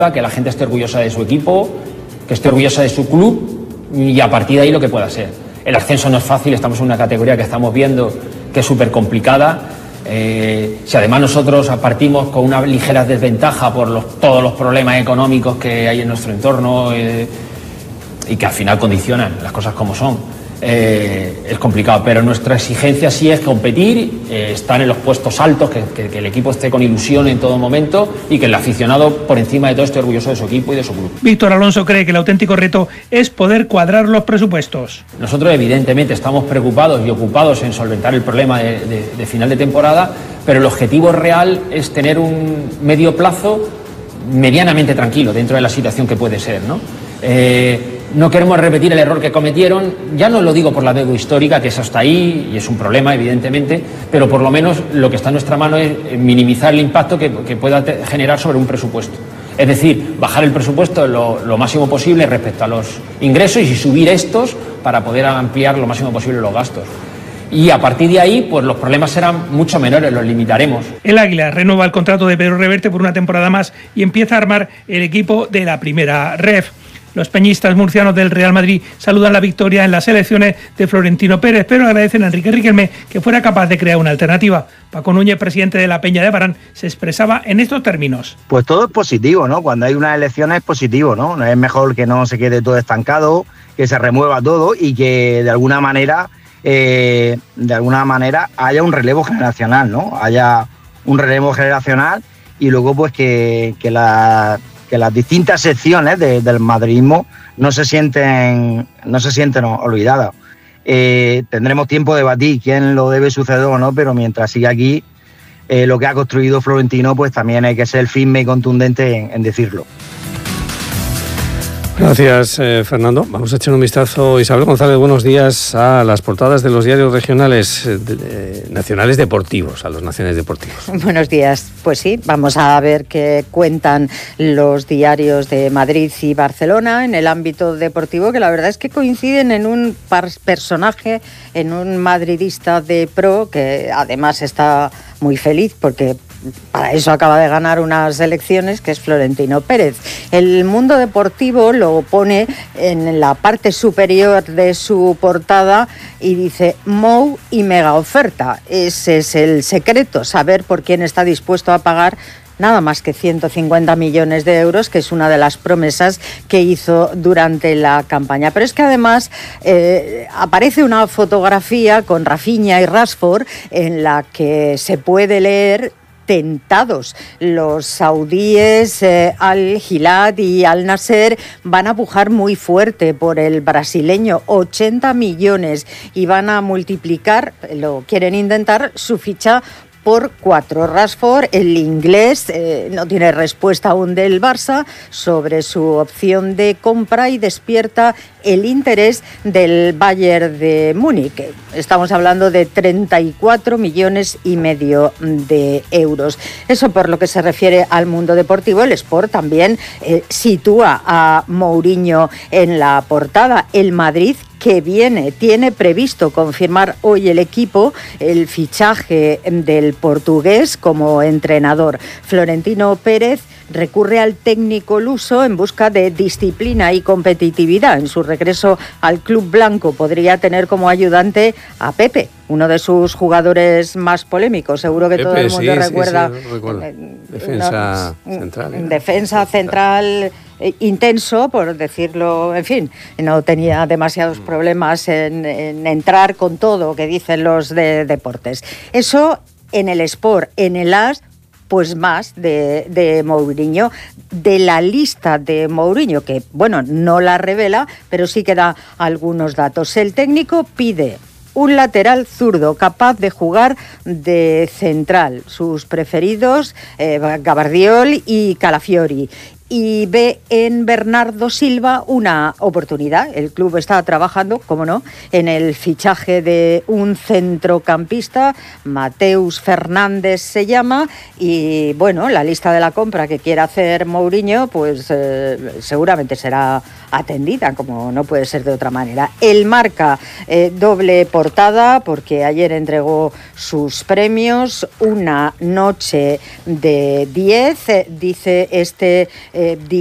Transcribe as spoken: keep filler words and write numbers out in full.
que la gente esté orgullosa de su equipo, que esté orgullosa de su club y a partir de ahí lo que pueda ser. El ascenso no es fácil, estamos en una categoría que estamos viendo que es súper complicada. Eh, si además nosotros partimos con una ligera desventaja por los, todos los problemas económicos que hay en nuestro entorno eh, y que al final condicionan las cosas como son, eh, es complicado, pero nuestra exigencia sí es competir, eh, estar en los puestos altos, que, que, que el equipo esté con ilusión en todo momento y que el aficionado por encima de todo esté orgulloso de su equipo y de su club. Víctor Alonso cree que el auténtico reto es poder cuadrar los presupuestos. Nosotros evidentemente estamos preocupados y ocupados en solventar el problema de, de, de final de temporada, pero el objetivo real es tener un medio plazo medianamente tranquilo dentro de la situación que puede ser, ¿no? Eh, No queremos repetir el error que cometieron, ya no lo digo por la deuda histórica, que eso está ahí y es un problema evidentemente, pero por lo menos lo que está en nuestra mano es minimizar el impacto que, que pueda te, generar sobre un presupuesto. Es decir, bajar el presupuesto lo, lo máximo posible respecto a los ingresos y subir estos para poder ampliar lo máximo posible los gastos. Y a partir de ahí, pues los problemas serán mucho menores, los limitaremos. El Águila renueva el contrato de Pedro Reverte por una temporada más y empieza a armar el equipo de la primera ref. Los peñistas murcianos del Real Madrid saludan la victoria en las elecciones de Florentino Pérez, pero agradecen a Enrique Riquelme que fuera capaz de crear una alternativa. Paco Núñez, presidente de la Peña de Barán, se expresaba en estos términos. Pues todo es positivo, ¿no? Cuando hay unas elecciones es positivo, ¿no? Es mejor que no se quede todo estancado, que se remueva todo y que de alguna manera, eh, de alguna manera haya un relevo generacional, ¿no? Haya un relevo generacional y luego pues que, que la... que las distintas secciones de, del madridismo no se sienten, no se sienten olvidadas. Eh, tendremos tiempo de debatir quién lo debe suceder o no, pero mientras siga aquí, eh, lo que ha construido Florentino, pues también hay que ser firme y contundente en, en decirlo. Gracias, eh, Fernando. Vamos a echar un vistazo, Isabel González, buenos días, a las portadas de los diarios regionales eh, de, de, nacionales deportivos, a los nacionales deportivos. Buenos días. Pues sí, vamos a ver qué cuentan los diarios de Madrid y Barcelona en el ámbito deportivo, que la verdad es que coinciden en un personaje, en un madridista de pro, que además está muy feliz porque para eso acaba de ganar unas elecciones, que es Florentino Pérez. El Mundo Deportivo lo pone en la parte superior de su portada y dice Mou y mega oferta. Ese es el secreto, saber por quién está dispuesto a pagar nada más que ciento cincuenta millones de euros, que es una de las promesas que hizo durante la campaña. Pero es que además eh, aparece una fotografía con Rafinha y Rashford en la que se puede leer tentados. Los saudíes eh, Al-Hilal y Al-Nasser van a pujar muy fuerte por el brasileño, ochenta millones, y van a multiplicar, lo quieren intentar, su ficha por cuatro. Rashford, el inglés, eh, no tiene respuesta aún del Barça sobre su opción de compra y despierta el interés del Bayern de Múnich. Estamos hablando de treinta y cuatro millones y medio de euros. Eso por lo que se refiere al mundo deportivo. El Sport también eh, sitúa a Mourinho en la portada. El Madrid, que viene, tiene previsto confirmar hoy el equipo el fichaje del portugués como entrenador. Florentino Pérez recurre al técnico luso en busca de disciplina y competitividad. En su regreso al club blanco podría tener como ayudante a Pepe, uno de sus jugadores más polémicos. Seguro que Pepe, todo el mundo sí, recuerda. Sí, sí, recuerdo. Defensa no, central. ¿eh? Defensa central eh, intenso, por decirlo, en fin, no tenía demasiados problemas en, en entrar con todo que dicen los de deportes. Eso en el Sport. En el As, pues más de, de Mourinho, de la lista de Mourinho, que, bueno, no la revela, pero sí que da algunos datos. El técnico pide un lateral zurdo capaz de jugar de central. Sus preferidos, eh, Gavardiol y Calafiori. Y ve en Bernardo Silva una oportunidad. El club está trabajando, como no, en el fichaje de un centrocampista, Mateus Fernández se llama, y bueno, la lista de la compra que quiera hacer Mourinho, pues eh, seguramente será atendida, como no puede ser de otra manera. El Marca, eh, doble portada, porque ayer entregó sus premios, una noche de diez, eh, dice este eh, eh,